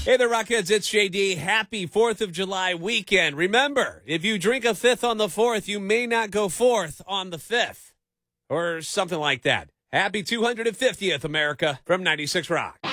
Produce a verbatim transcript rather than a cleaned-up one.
Hey there, Rockheads. It's J D. Happy fourth of July weekend. Remember, if you drink a fifth on the fourth, you may not go fourth on the fifth. Or something like that. Happy two hundred fiftieth, America, from ninety-six Rock.